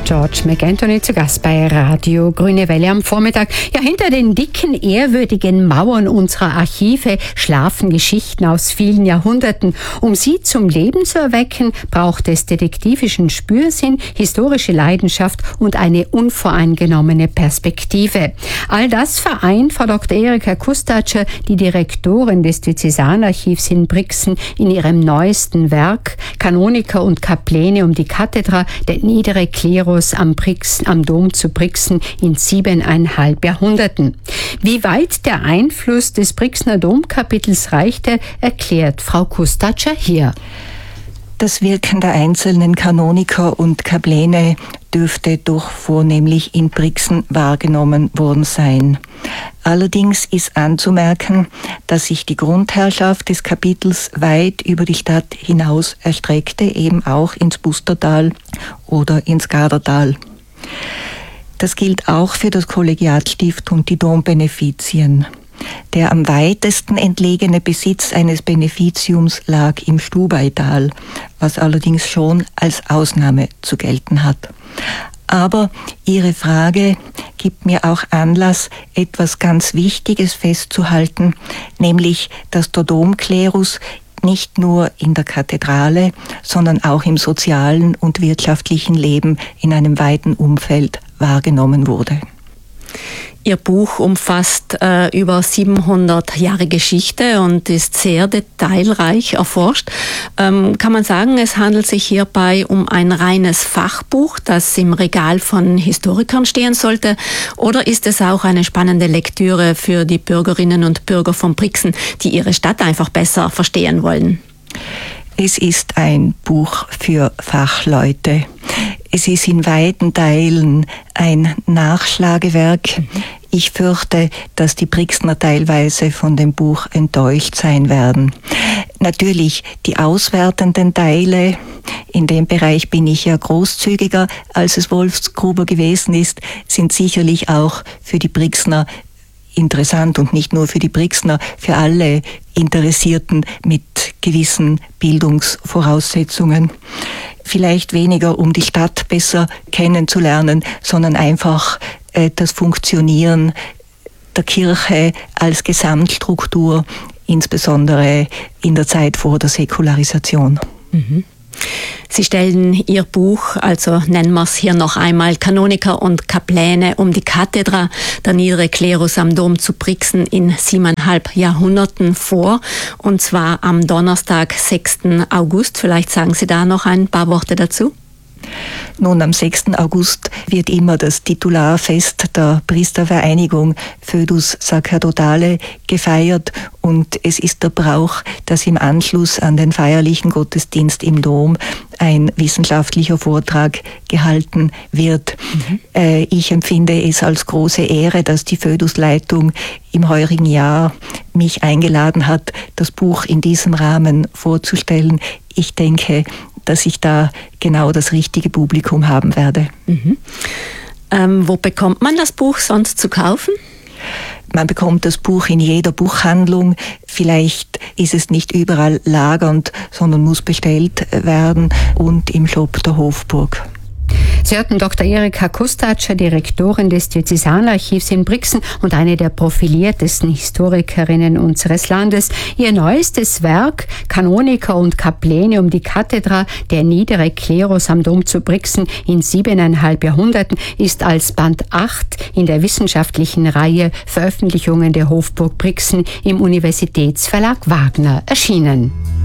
George McAnthony zu Gast bei Radio Grüne Welle am Vormittag. Ja, hinter den dicken, ehrwürdigen Mauern unserer Archive schlafen Geschichten aus vielen Jahrhunderten. Um sie zum Leben zu erwecken, braucht es detektivischen Spürsinn, historische Leidenschaft und eine unvoreingenommene Perspektive. All das vereint Frau Dr. Erika Kustatscher, die Direktorin des Diözesanarchivs in Brixen, in ihrem neuesten Werk Kanoniker und Kapläne um die Kathedra, der niedere Klerus am Dom zu Brixen in 7,5 Jahrhunderten. Wie weit der Einfluss des Brixener Domkapitels reichte, erklärt Frau Kustatscher hier. Das Wirken der einzelnen Kanoniker und Kapläne dürfte doch vornehmlich in Brixen wahrgenommen worden sein. Allerdings ist anzumerken, dass sich die Grundherrschaft des Kapitels weit über die Stadt hinaus erstreckte, eben auch ins Bustertal oder ins Gardertal. Das gilt auch für das Kollegiatstift und die Dombenefizien. Der am weitesten entlegene Besitz eines Beneficiums lag im Stubaital, was allerdings schon als Ausnahme zu gelten hat. Aber Ihre Frage gibt mir auch Anlass, etwas ganz Wichtiges festzuhalten, nämlich, dass der Domklerus nicht nur in der Kathedrale, sondern auch im sozialen und wirtschaftlichen Leben in einem weiten Umfeld wahrgenommen wurde. Ihr Buch umfasst über 700 Jahre Geschichte und ist sehr detailreich erforscht. Kann man sagen, es handelt sich hierbei um ein reines Fachbuch, das im Regal von Historikern stehen sollte? Oder ist es auch eine spannende Lektüre für die Bürgerinnen und Bürger von Brixen, die ihre Stadt einfach besser verstehen wollen? Es ist ein Buch für Fachleute. Es ist in weiten Teilen ein Nachschlagewerk. Ich fürchte, dass die Brixner teilweise von dem Buch enttäuscht sein werden. Natürlich, die auswertenden Teile, in dem Bereich bin ich ja großzügiger, als es Wolfsgruber gewesen ist, sind sicherlich auch für die Brixner interessant und nicht nur für die Brixner, für alle Interessierten mit gewissen Bildungsvoraussetzungen. Vielleicht weniger, um die Stadt besser kennenzulernen, sondern einfach das Funktionieren der Kirche als Gesamtstruktur, insbesondere in der Zeit vor der Säkularisation. Mhm. Sie stellen Ihr Buch, also nennen wir es hier noch einmal, Kanoniker und Kapläne um die Kathedra, der niedere Klerus am Dom zu Brixen in 7,5 Jahrhunderten vor, und zwar am Donnerstag, 6. August. Vielleicht sagen Sie da noch ein paar Worte dazu? Nun, am 6. August wird immer das Titularfest der Priestervereinigung Foedus Sacerdotale gefeiert und es ist der Brauch, dass im Anschluss an den feierlichen Gottesdienst im Dom ein wissenschaftlicher Vortrag gehalten wird. Ich empfinde es als große Ehre, dass die Foedus-Leitung im heurigen Jahr mich eingeladen hat, das Buch in diesem Rahmen vorzustellen. Ich denke, dass ich da genau das richtige Publikum haben werde. Wo bekommt man das Buch sonst zu kaufen? Man bekommt das Buch in jeder Buchhandlung. Vielleicht ist es nicht überall lagernd, sondern muss bestellt werden und im Shop der Hofburg. Sie hörten Dr. Erika Kustatscher, Direktorin des Diözesanarchivs in Brixen und eine der profiliertesten Historikerinnen unseres Landes. Ihr neuestes Werk, Kanoniker und Kapläne um die Kathedra, der niedere Klerus am Dom zu Brixen in 7,5 Jahrhunderten, ist als Band 8 in der wissenschaftlichen Reihe Veröffentlichungen der Hofburg Brixen im Universitätsverlag Wagner erschienen.